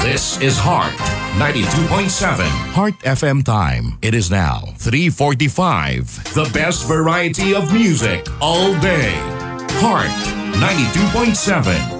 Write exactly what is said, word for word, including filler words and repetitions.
This is Heart ninety-two point seven. Heart F M time. It is now three forty-five. The best variety of music all day. Heart ninety-two point seven.